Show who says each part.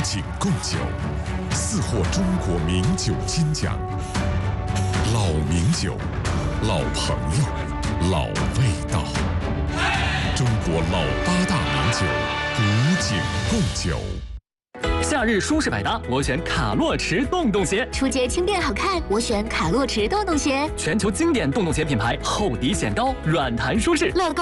Speaker 1: 景贡酒4获中国名酒金奖。老名酒，老朋友，老味道。中国老8大名酒，古井贡酒。
Speaker 2: 夏日舒适百搭，我选卡洛驰洞洞鞋。
Speaker 3: 出街轻便好看，我选卡洛驰洞洞鞋。
Speaker 2: 全球经典洞洞鞋品牌，厚底显高，软弹舒适。
Speaker 3: 乐高